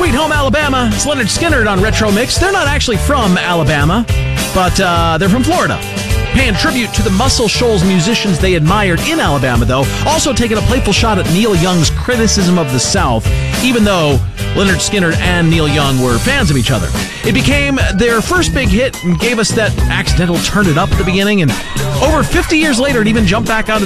Sweet Home Alabama. It's Leonard Skinner on Retro Mix. They're not actually from Alabama, but they're from Florida. Paying tribute to the Muscle Shoals musicians they admired in Alabama, though. Also taking a playful shot at Neil Young's criticism of the South, even though Leonard Skinner and Neil Young were fans of each other. It became their first big hit and gave us that accidental turn it up at the beginning, and over 50 years later, it even jumped back onto